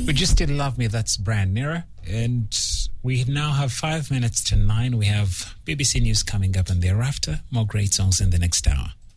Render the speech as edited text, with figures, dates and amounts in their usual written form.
Would You Still Love Me? That's Brian Nera. And we now have 5 minutes to 9. We have BBC News coming up, and thereafter, more great songs in the next hour.